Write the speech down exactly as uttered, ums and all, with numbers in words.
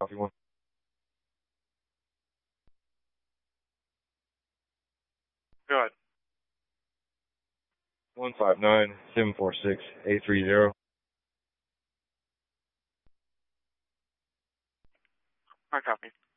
Coffee one. Go ahead. One five nine seven four six eight three zero. I copy.